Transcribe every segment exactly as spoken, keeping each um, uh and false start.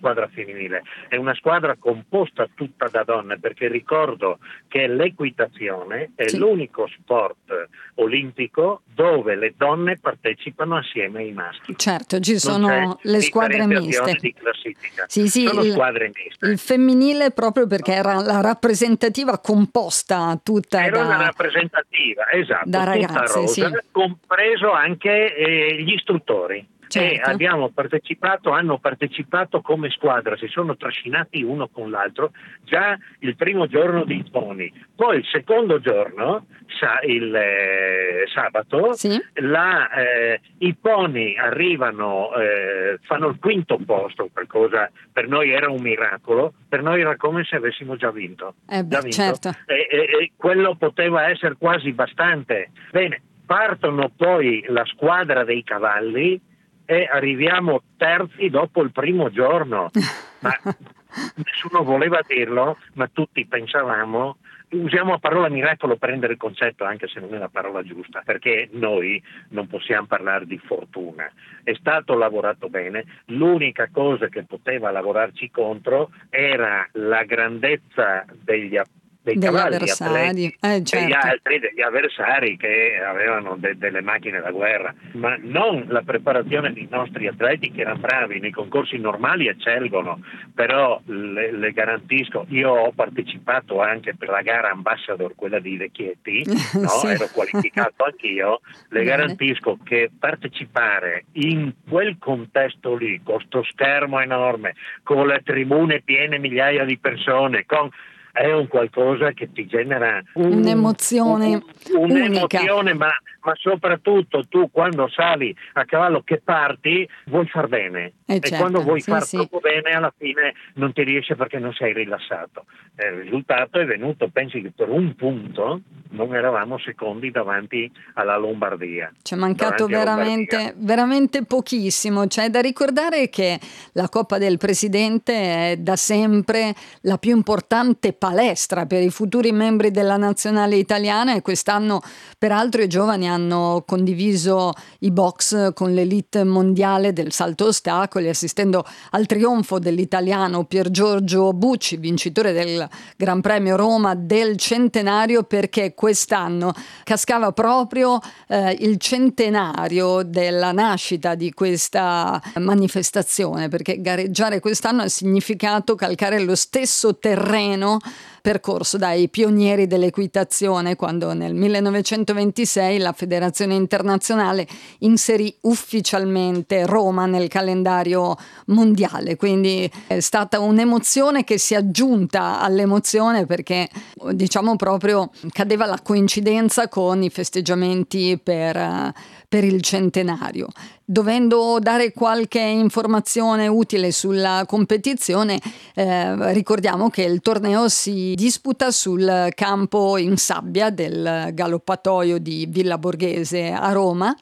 squadra femminile, è una squadra composta tutta da donne, perché ricordo che l'equitazione è Sì. l'unico sport olimpico dove le donne partecipano assieme ai maschi. Certo, ci Non sono c'è le squadre differenziazione miste. di classifica. Sì, sì, Sono il, squadre miste. il femminile proprio perché era la rappresentativa composta tutta Era una da, rappresentativa, esatto, da tutta ragazze, rosa, sì, compreso anche eh, gli istruttori. E certo. abbiamo partecipato, hanno partecipato come squadra, si sono trascinati uno con l'altro già il primo giorno di pony. Poi il secondo giorno, sa, il eh, sabato, Sì. la, eh, i pony arrivano, eh, fanno il quinto posto, qualcosa per noi era un miracolo, per noi era come se avessimo già vinto. Eh Già beh, vinto. certo. E, e, e quello poteva essere quasi bastante. Bene, partono poi la squadra dei cavalli e arriviamo terzi dopo il primo giorno, ma nessuno voleva dirlo, ma tutti pensavamo, usiamo la parola miracolo per rendere il concetto, anche se non è la parola giusta, perché noi non possiamo parlare di fortuna, è stato lavorato bene, l'unica cosa che poteva lavorarci contro era la grandezza degli appunti dei Degli cavalli avversari, atleti, eh, degli certo. altri, degli avversari che avevano de- delle macchine da guerra, ma non la preparazione dei nostri atleti che erano bravi, nei concorsi normali eccelgono, però le, le garantisco, io ho partecipato anche per la gara Ambassador, quella dei vecchietti, no? Sì. Ero qualificato anch'io, le Bene. garantisco che partecipare in quel contesto lì, con sto schermo enorme, con le tribune piene migliaia di persone, con è un qualcosa che ti genera un, Un'emozione un, unica. un'emozione, ma, ma soprattutto tu quando sali a cavallo che parti vuoi far bene Eh, e certo, quando vuoi sì, far sì. troppo bene alla fine non ti riesce perché non sei rilassato. Eh, il risultato è venuto, pensi che per un punto non eravamo secondi davanti alla Lombardia. C'è mancato davanti alla Lombardia. veramente, veramente pochissimo. C'è da ricordare che la Coppa del Presidente è da sempre la più importante palestra per i futuri membri della nazionale italiana e quest'anno peraltro i giovani hanno condiviso i box con l'elite mondiale del salto ostacoli, assistendo al trionfo dell'italiano Pier Giorgio Bucci, vincitore del Gran Premio Roma del centenario, perché quest'anno cascava proprio eh, il centenario della nascita di questa manifestazione, perché gareggiare quest'anno ha significato calcare lo stesso terreno percorso dai pionieri dell'equitazione, quando nel millenovecentoventisei la Federazione Internazionale inserì ufficialmente Roma nel calendario mondiale. Quindi è stata un'emozione che si è aggiunta all'emozione, perché diciamo proprio cadeva la coincidenza con i festeggiamenti per, per il centenario. Dovendo dare qualche informazione utile sulla competizione, eh, ricordiamo che il torneo si disputa sul campo in sabbia del Galoppatoio di Villa Borghese a Roma.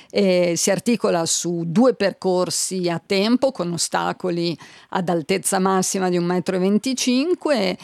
E si articola su due percorsi a tempo con ostacoli ad altezza massima di un metro e venticinque,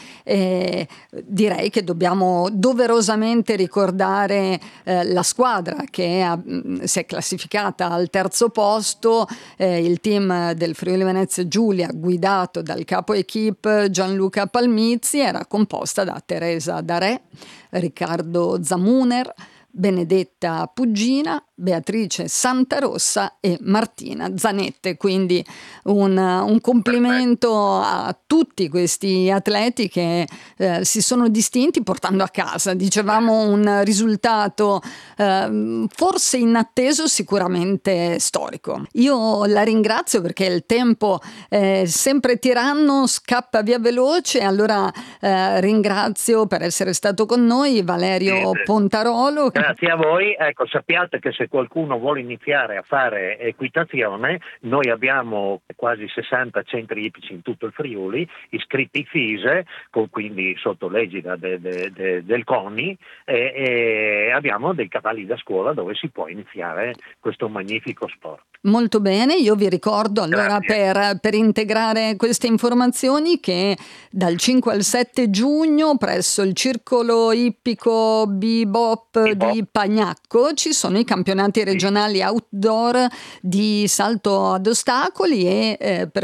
e direi che dobbiamo doverosamente ricordare eh, la squadra che ha, mh, si è classificata al terzo posto, eh, il team del Friuli Venezia Giulia guidato dal capo equipe Gianluca Palmizzi era composta da Teresa Darè, Riccardo Zamuner, Benedetta Puggina, Beatrice Santarossa e Martina Zanette. Quindi un, un complimento a tutti questi atleti che eh, si sono distinti portando a casa, dicevamo, un risultato eh, forse inatteso, sicuramente storico. Io la ringrazio perché il tempo è sempre tiranno, scappa via veloce, allora eh, ringrazio per essere stato con noi Valerio Pontarolo. Grazie a voi, ecco, sappiate che se qualcuno vuole iniziare a fare equitazione, noi abbiamo quasi sessanta centri ippici in tutto il Friuli, iscritti FISE, con, quindi sotto l'egida de, de, de, del CONI, e, e abbiamo dei cavalli da scuola dove si può iniziare questo magnifico sport. Molto bene, io vi ricordo allora per, per integrare queste informazioni che dal cinque al sette giugno presso il Circolo Ippico Bebop di Pagnacco ci sono i campionati regionali outdoor di salto ad ostacoli e eh, per